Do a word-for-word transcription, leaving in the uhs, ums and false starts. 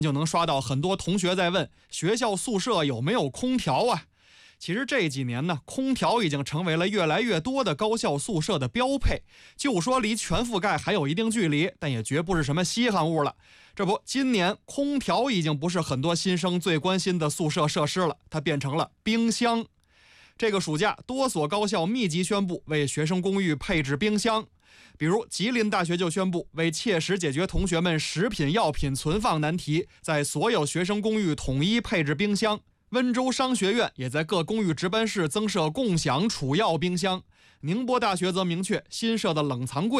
就能刷到很多同学在问学校宿舍有没有空调啊。其实这几年呢，空调已经成为了越来越多的高校宿舍的标配。就说离全覆盖还有一定距离，但也绝不是什么稀罕物了。这不，今年空调已经不是很多新生最关心的宿舍设施了，它变成了冰箱。这个暑假，多所高校密集宣布为学生公寓配置冰箱。比如吉林大学就宣布，为切实解决同学们食品药品存放难题，在所有学生公寓统一配置冰箱。温州商学院也在各公寓值班室增设共享储药冰箱。宁波大学则明确，新设的冷藏柜